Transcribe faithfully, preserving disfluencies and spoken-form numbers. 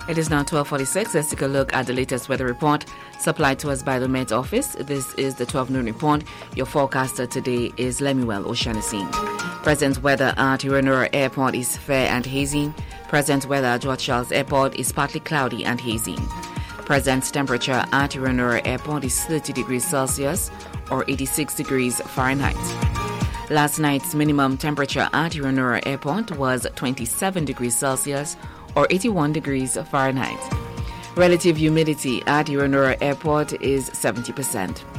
It is now twelve forty-six. Let's take a look at the latest weather report supplied to us by the Met Office. This is the twelve noon report. Your forecaster today is Lemuel Oshanasi. Present weather at Ironura Airport is fair and hazy. Present weather at George Charles Airport is partly cloudy and hazy. Present temperature at Ironura Airport is thirty degrees Celsius or eighty-six degrees Fahrenheit. Last night's minimum temperature at Ironura Airport was twenty-seven degrees Celsius or eighty-one degrees Fahrenheit. Relative humidity at Ironura Airport is seventy percent.